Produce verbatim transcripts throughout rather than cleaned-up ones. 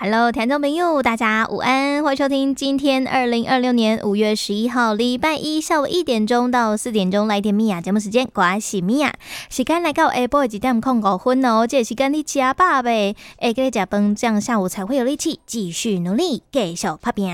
Hello， 听众朋友，大家午安，欢迎收听今天二零二六年五月十一号礼拜一下午一点钟到四点钟来点米娅节目时间，我是米娅，时间来到下晡的一点零五分哦，这个时间你吃饱呗，哎，给你吃饭，这样下午才会有力气继续努力，继续打拼。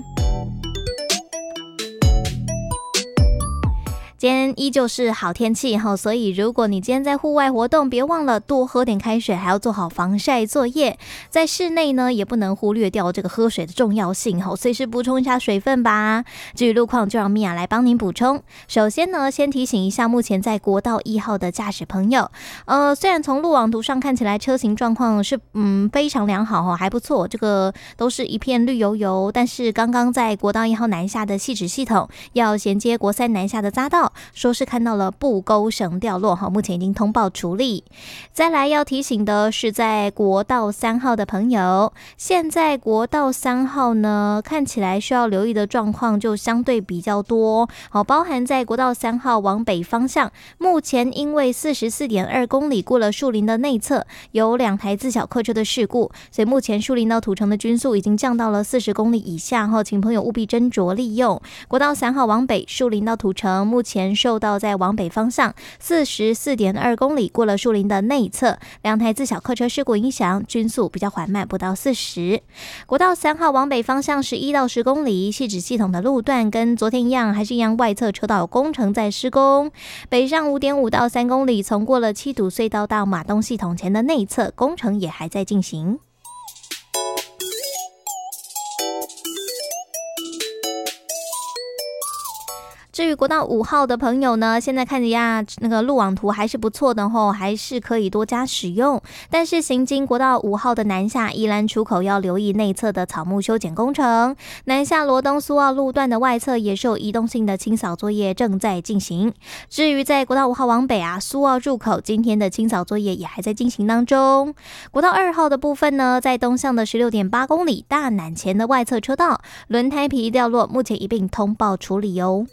今天依旧是好天气，所以如果你今天在户外活动，别忘了多喝点开水，还要做好防晒作业。在室内呢，也不能忽略掉这个喝水的重要性，随时补充一下水分吧。至于路况，就让米娅来帮您补充。首先呢，先提醒一下目前在国道一号的驾驶朋友，呃，虽然从路网图上看起来车型状况是嗯非常良好，还不错，这个都是一片绿油油，但是刚刚在国道一号南下的汐止系统要衔接国三南下的匝道，说是看到了布钩绳掉落，目前已经通报处理。再来要提醒的是，在国道三号的朋友，现在国道三号呢，看起来需要留意的状况就相对比较多，包含在国道三号往北方向，目前因为 四十四点二公里过了树林的内侧，有两台自小客车的事故，所以目前树林到土城的均速已经降到了四十公里以下，请朋友务必斟酌利用。国道三号往北树林到土城，目前受到在往北方向 四十四点二公里过了树林的内侧，两台自小客车事故影响，均速比较缓慢，不到四十。国道三号往北方向十一到十公里，汐止系统的路段跟昨天一样，还是一样外侧车道有工程在施工。北上 五点五到三公里，从过了七堵隧道到马东系统前的内侧，工程也还在进行。至于国道五号的朋友呢，现在看着呀，那个路网图还是不错的吼，还是可以多加使用。但是行经国道五号的南下宜兰出口要留意内侧的草木修剪工程，南下罗东苏澳路段的外侧也受移动性的清扫作业正在进行。至于在国道五号往北啊，苏澳入口今天的清扫作业也还在进行当中。国道二号的部分呢，在东向的 十六点八公里大南前的外侧车道轮胎皮掉落，目前一并通报处理哦。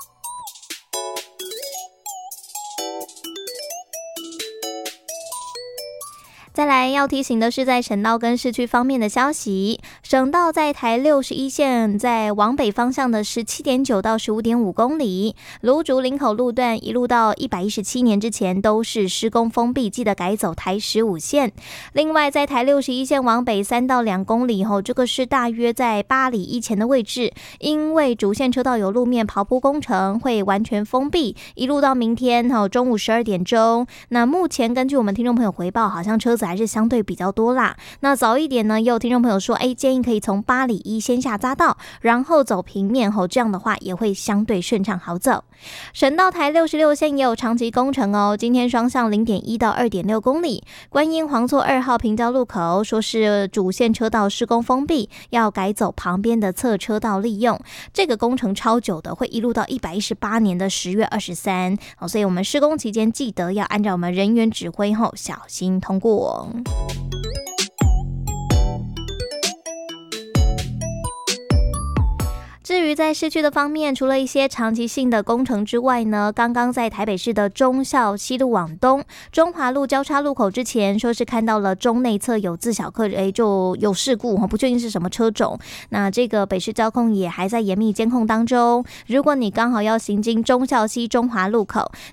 再来要提醒的是，在省道跟市区方面的消息，省道在台六十一线在往北方向的 十七点九到十五点五公里，芦竹林口路段一路到一百一十七年之前都是施工封闭，记得改走台十五线。另外在台六十一线往北三到两公里后，这个是大约在八里一前的位置，因为主线车道有路面刨铺工程，会完全封闭，一路到明天中午十二点钟。那目前根据我们听众朋友回报，好像车子还是相对比较多啦。那早一点呢，也有听众朋友说，哎，建议可以从八里一先下匝道，然后走平面后，这样的话也会相对顺畅好走。省道台六十六线也有长期工程哦，今天双向 零点一到二点六公里，观音黄厝二号平交路口说是主线车道施工封闭，要改走旁边的侧车道利用。这个工程超久的，会一路到一百一十八年的十月二十三，所以我们施工期间记得要按照我们人员指挥后小心通过。至于在市区的方面，除了一些长期性的工程之外呢，刚刚在台北市的忠孝西路往东中华路交叉路口之前，说是看到了中内侧有自小客哎就有事故，不确定是什么车种。那这个北市交控也还在严密监控当中。如果你刚好要行经忠孝西中华路口，